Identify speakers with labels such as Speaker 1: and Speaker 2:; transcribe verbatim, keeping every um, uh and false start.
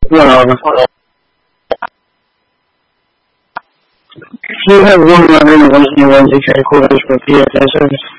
Speaker 1: Whatever. He had one runner in the Wednesday Wednesday trade quarters for P S A service.